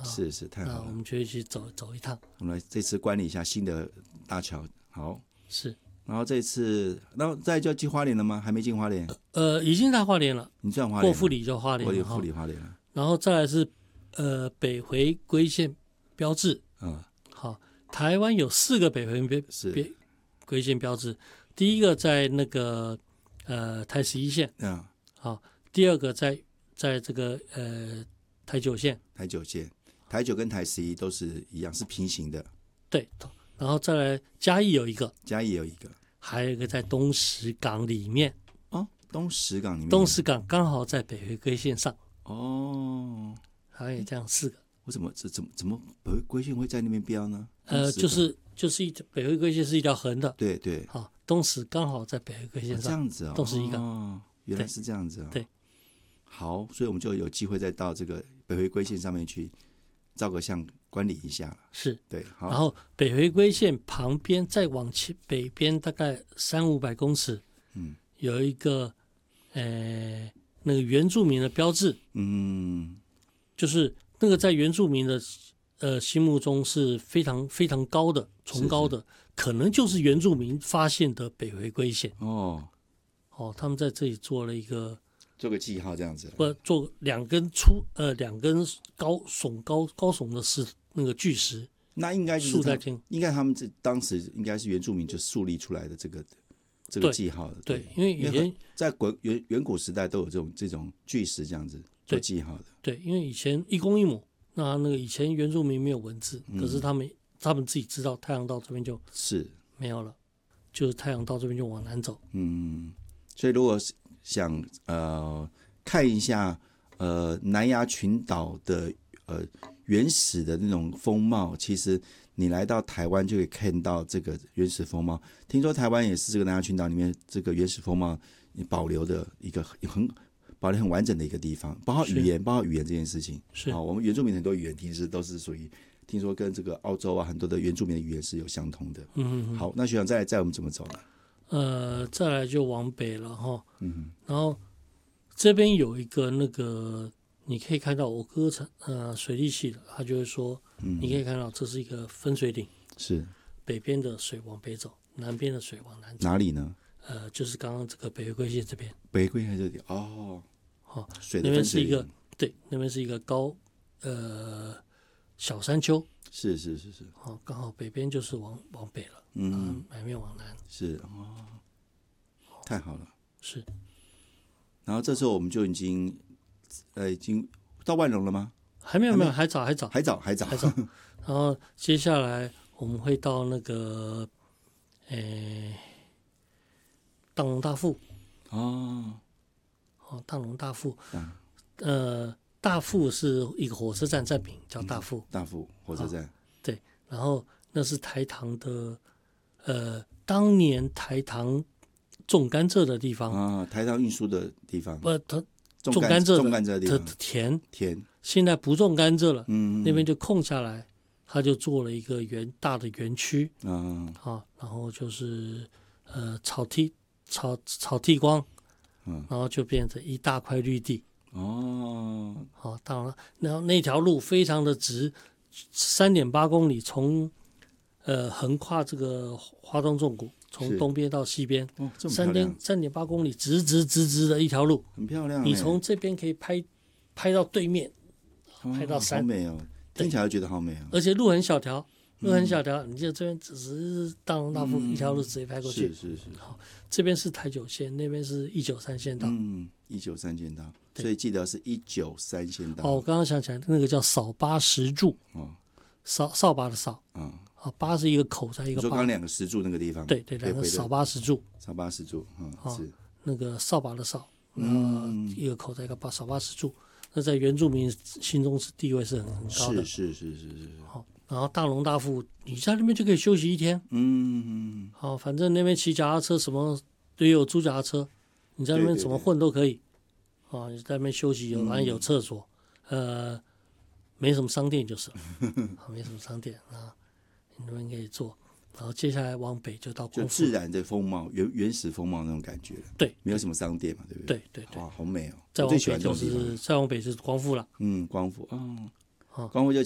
是是，太好了。 那我们就去走一趟。 我们来这次观礼一下新的大桥，好。 是。 然后这次，然后再就要进花莲了吗？还没进花莲？ 已经在花莲了。 你算花莲？ 过富里就花莲了。 过富里花莲了。 然后再来是北回归线标志。好，台湾有4个北回归线标志，第一个在那个台11线。好，第二个在这个台9线。 台9跟台11都是一样，是平行的。 对。然后再来嘉义有一个，还有一个在东石港里面。 东石港里面。 东石港刚好在北回归线上。还有这样4个。 我怎么北回归线会在那边标呢？ 就是北回归线是一条横的。 对对。 好，东石刚好在北回归线上。 这样子东石一港。 原来是这样子啊。 对。 好，所以我们就有机会再到这个北回归线上面去照个相，观礼一下了。 是。 对。好。 然后北回归线旁边再往北边大概300-500公尺，有一个那个原住民的标志。就是那个在原住民的心目中是非常非常高的、崇高的，可能就是原住民发现的北回归线。他们在这里做了做个记号这样子。 做2根高耸的那个巨石。 那应该就是应该他们当时应该是原住民就树立出来的这个记号的。 对，因为以前在远古时代都有这种巨石这样子做记号的。 对，因为以前1公1母，那个以前原住民没有文字，可是他们自己知道太阳到这边就是没有了，就是太阳到这边就往南走。 所以如果想看一下南亚群岛的原始的那种风貌，其实你来到台湾就可以看到这个原始风貌。听说台湾也是这个南亚群岛里面这个原始风貌保留的一个保留很完整的一个地方，包括语言这件事情。我们原住民很多语言其实都是属于听说跟这个澳洲啊很多的原住民的语言是有相通的。好，那学长再我们怎么走呢？ 再来就往北了哈。然后这边有一个那个你可以看到我哥水利系的，他就会说，你可以看到这是一个分水岭， 是北边的水往北走，南边的水往南走。 哪里呢？ 就是刚刚这个北回归线这边。 北回归线这里水的分水岭。 那边是一个高小山丘。 是。 刚好北边就是往北了，南面往南。 是太好了。 是。 然后这时候我们就已经到万隆了吗？ 还没有，还早。然后接下来我们会到那个大龙大富。大龙大富。大富是一个火车站站名，叫大富。 大富火车站。 对，然后那是台糖的当年台糖种甘蔗的地方。 台糖运输的地方。 种甘蔗的地方。 田。 现在不种甘蔗了。那边就空下来，他就做了一个大的园区。然后就是草剃光。然后就变成一大块绿地。当然了，然后那条路非常的直，3.8公里，从横跨这个花东纵谷，从东边到西边，3.8公里直的一条路， 很漂亮。 你从这边可以拍到对面，拍到山， 好美哦，听起来就觉得好美哦。 而且路很小条，你就这边只是大龙大富一条路直接拍过去。 是。 好，这边是台9线，那边是193线道。 193线道，所以记得是193线道。 我刚刚想起来，那个叫扫把石柱。扫把的扫。把是一个口在一个。 你说刚刚2个石柱那个地方。 对，两个扫把石柱。 是。 那个扫把的扫，一个口在一个扫把石柱，那在原住民心中是地位是很高的。 是。 好，然后大龙大富，你在那边就可以休息1天。好，反正那边骑脚踏车什么也有，租脚踏车，你在那边怎么混都可以。你在那边休息，反正有厕所，没什么商店就是了。没什么商店啊，你那边可以做。然后接下来往北就到光复， 就自然的风貌，原始风貌那种感觉。 对， 没有什么商店嘛，对不对？ 对。 哇，好美哦！ 再我最喜欢这种地方。 再往北是光复了。 光复。光复就